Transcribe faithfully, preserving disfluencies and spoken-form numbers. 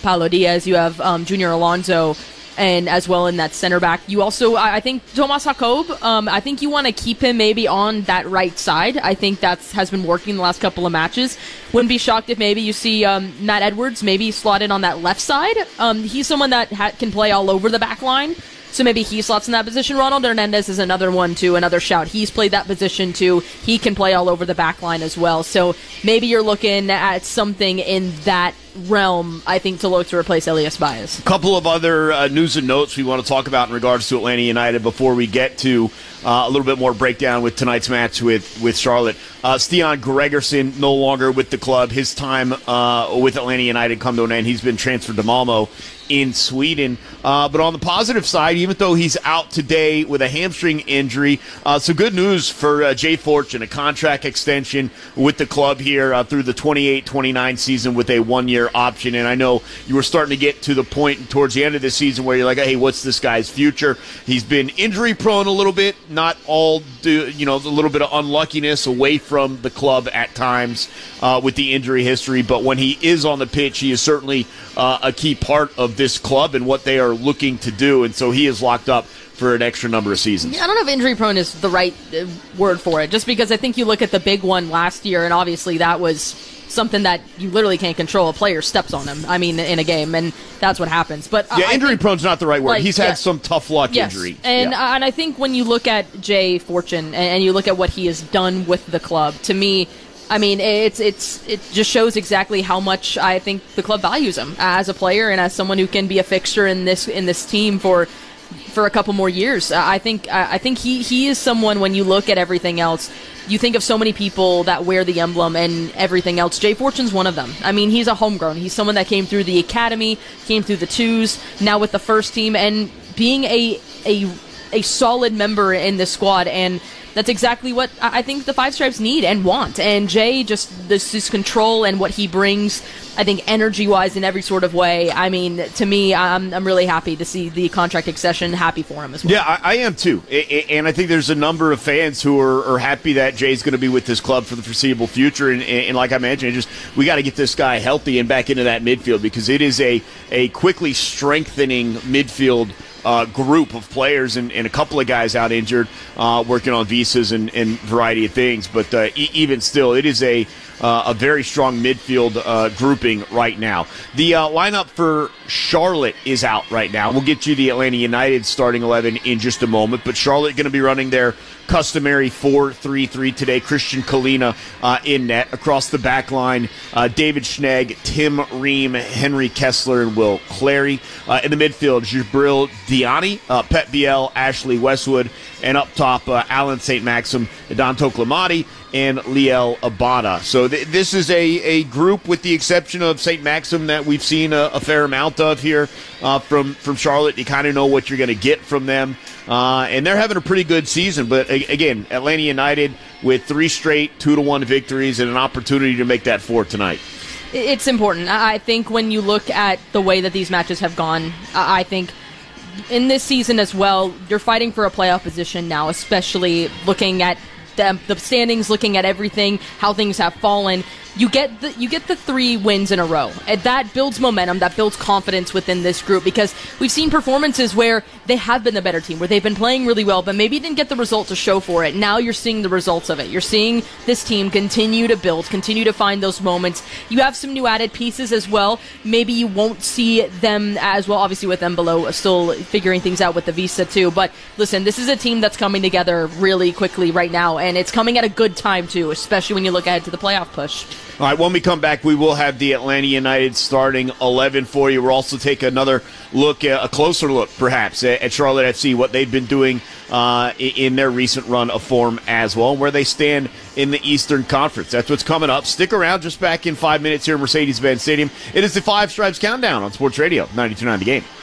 Paulo Diaz, you have um, Junior Alonso, and as well in that center back. You also, I think, Tomas Jacob, um, I think you want to keep him maybe on that right side. I think that has been working the last couple of matches. Wouldn't be shocked if maybe you see um, Matt Edwards maybe slotted on that left side. Um, he's someone that ha- can play all over the back line. So maybe he slots in that position. Ronald Hernandez is another one, too, another shout. He's played that position, too. He can play all over the back line as well. So maybe you're looking at something in that realm, I think, to look to replace Elias Baez. A couple of other uh, news and notes we want to talk about in regards to Atlanta United before we get to uh, a little bit more breakdown with tonight's match with, with Charlotte. Uh, Stian Gregerson no longer with the club. His time uh, with Atlanta United come to an end. He's been transferred to Malmo in Sweden. Uh, but on the positive side, even though he's out today with a hamstring injury, uh, some good news for uh, Jay Fortune, a contract extension with the club here uh, through the twenty-eight twenty-nine season with a one-year option. And I know you were starting to get to the point towards the end of the season where you're like, hey, what's this guy's future? He's been injury-prone a little bit, not all, do, you know, a little bit of unluckiness away from the club at times uh, with the injury history. But when he is on the pitch, he is certainly uh, a key part of this club and what they are looking to do, and so he is locked up for an extra number of seasons. Yeah, I don't know if injury prone is the right uh, word for it, just because I think you look at the big one last year, and obviously that was something that you literally can't control. A player steps on him, I mean, in a game, and that's what happens. But uh, yeah, injury prone's not the right word. Like, He's had yeah. some tough luck yes. injury. And, yeah. uh, and I think when you look at Jay Fortune and, and you look at what he has done with the club, to me, I mean, it's it's it just shows exactly how much I think the club values him as a player and as someone who can be a fixture in this in this team for for a couple more years. I think I think he, he is someone, when you look at everything else, you think of so many people that wear the emblem and everything else. Jay Fortune's one of them. I mean, he's a homegrown. He's someone that came through the academy, came through the twos, now with the first team, and being a a a solid member in this squad. And that's exactly what I think the Five Stripes need and want. And Jay, just this, this control and what he brings, I think energy-wise in every sort of way. I mean, to me, I'm I'm really happy to see the contract extension. Happy for him as well. Yeah, I, I am too. And I think there's a number of fans who are, are happy that Jay's going to be with this club for the foreseeable future. And, and like I mentioned, just we got to get this guy healthy and back into that midfield, because it is a, a quickly strengthening midfield Uh, group of players, and, and a couple of guys out injured, uh, working on visas and, and variety of things. But uh, e- even still, it is a uh, a very strong midfield uh, grouping right now. The uh, lineup for Charlotte is out right now. We'll get you the Atlanta United starting eleven in just a moment. But Charlotte going to be running their customary four three three today. Christian Kalina uh, in net. Across the back line, uh, David Schnegg, Tim Ream, Henry Kessler, and Will Clary. Uh, in the midfield, Jibril Diani, uh, Pep Biel, Ashley Westwood, and up top, uh, Alan Saint Maxim, Danto Clamati, and Liel Abada. So th- this is a, a group, with the exception of Saint Maxim, that we've seen a, a fair amount of here uh, from, from Charlotte. You kind of know what you're going to get from them. Uh, and they're having a pretty good season. But, a- again, Atlanta United with three straight two to one victories and an opportunity to make that four tonight. It's important. I think when you look at the way that these matches have gone, I think in this season as well, you're fighting for a playoff position now, especially looking at the, the standings, looking at everything, how things have fallen. You get the you get the three wins in a row, and that builds momentum, that builds confidence within this group, because we've seen performances where they have been the better team, where they've been playing really well, but maybe didn't get the result to show for it. Now you're seeing the results of it. You're seeing this team continue to build, continue to find those moments. You have some new added pieces as well. Maybe you won't see them as well, obviously with them below, still figuring things out with the visa too. But listen, this is a team that's coming together really quickly right now, and it's coming at a good time too, especially when you look ahead to the playoff push. All right, when we come back, we will have the Atlanta United starting eleven for you. We'll also take another look, a closer look, perhaps, at Charlotte F C, what they've been doing uh, in their recent run of form as well, and where they stand in the Eastern Conference. That's what's coming up. Stick around, just back in five minutes here at Mercedes-Benz Stadium. It is the Five Stripes Countdown on Sports Radio ninety-two point nine The Game.